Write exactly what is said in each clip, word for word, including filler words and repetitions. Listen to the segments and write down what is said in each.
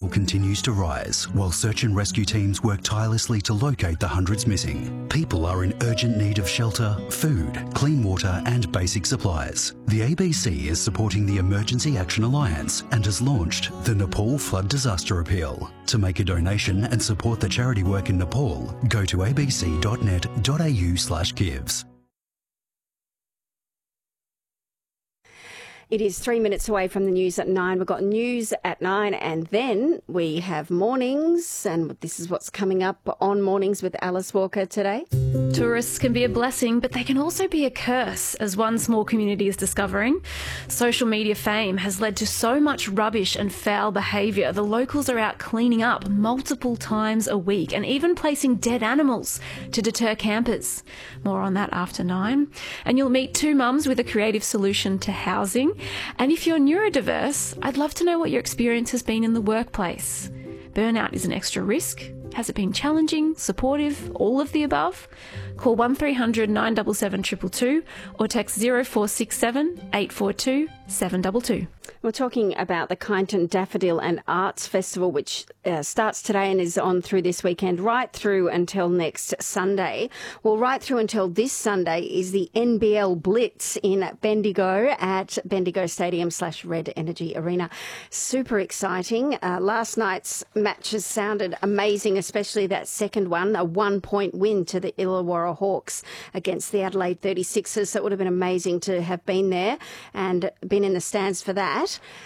continues to rise while search and rescue teams work tirelessly to locate the hundreds missing. People are in urgent need of shelter, food, clean water and basic supplies. The A B C is supporting the Emergency Action Alliance and has launched the Nepal Flood Disaster Appeal. To make a donation and support the charity work in Nepal, go to a b c dot net dot a u slash gives. It is three minutes away from the news at nine. We've got news at nine and then we have mornings, and this is what's coming up on Mornings with Alice Walker today. Tourists can be a blessing, but they can also be a curse, as one small community is discovering. Social media fame has led to so much rubbish and foul behaviour. The locals are out cleaning up multiple times a week and even placing dead animals to deter campers. More on that after nine. And you'll meet two mums with a creative solution to housing. And if you're neurodiverse, I'd love to know what your experience has been in the workplace. Burnout is an extra risk. Has it been challenging, supportive, all of the above? Call one three hundred nine seven seven two two two or text zero four six seven eight four two seven two two. We're talking about the Kyneton Daffodil and Arts Festival, which uh, starts today and is on through this weekend, right through until next Sunday. Well, right through until this Sunday is the N B L Blitz in Bendigo at Bendigo Stadium slash Red Energy Arena. Super exciting. Uh, last night's matches sounded amazing, especially that second one, a one-point win to the Illawarra Hawks against the Adelaide thirty-sixers. So it would have been amazing to have been there and been in the stands for that.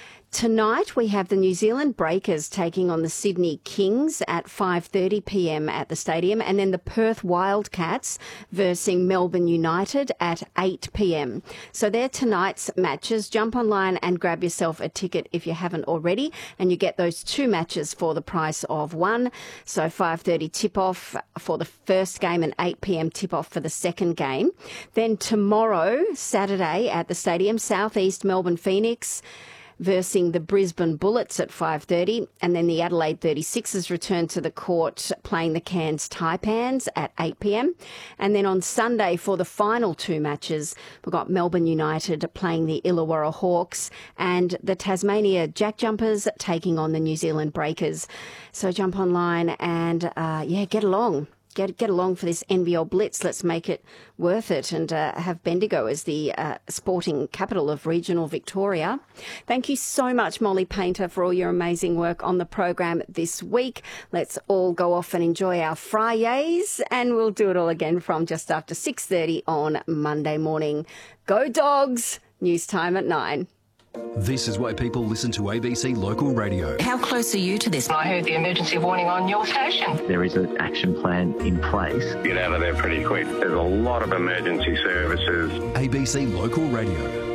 Tonight we have the New Zealand Breakers taking on the Sydney Kings at five thirty p m at the stadium, and then the Perth Wildcats versus Melbourne United at eight p m. So they're tonight's matches. Jump online and grab yourself a ticket if you haven't already, and you get those two matches for the price of one. So five thirty tip-off for the first game and eight p m tip-off for the second game. Then tomorrow, Saturday, at the stadium, South East Melbourne Phoenix versing the Brisbane Bullets at five thirty, and then the Adelaide thirty-sixers return to the court playing the Cairns Taipans at eight p m. And then on Sunday for the final two matches, we've got Melbourne United playing the Illawarra Hawks and the Tasmania Jack Jumpers taking on the New Zealand Breakers. So jump online and, uh, yeah, get along. Get get along for this N B L Blitz. Let's make it worth it and uh, have Bendigo as the uh, sporting capital of regional Victoria. Thank you so much, Molly Painter, for all your amazing work on the program this week. Let's all go off and enjoy our Fridays, and we'll do it all again from just after six thirty on Monday morning. Go Dogs! News time at nine. This is why people listen to A B C Local Radio. How close are you to this? I heard the emergency warning on your station. There is an action plan in place. Get out of there pretty quick. There's a lot of emergency services. A B C Local Radio.